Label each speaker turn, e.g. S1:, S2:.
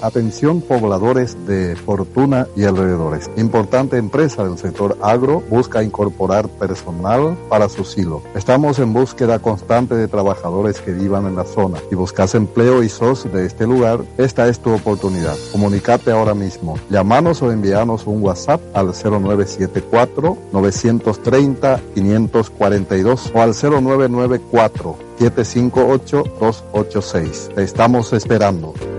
S1: Atención pobladores de Fortuna y alrededores. Importante empresa del sector agro busca incorporar personal para su silo. Estamos en búsqueda constante de trabajadores que vivan en la zona. Si buscas empleo y sos de este lugar, esta es tu oportunidad. Comunicate ahora mismo. Llámanos o envíanos un WhatsApp al 0974-930-542 o al 0994-758-286. Te estamos esperando.